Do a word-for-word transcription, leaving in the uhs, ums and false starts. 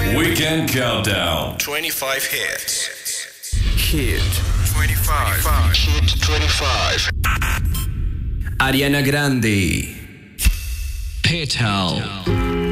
Weekend Countdown. twenty-five hits. Hit twenty-five. Hit twenty-five. Ariana Grande. Petal.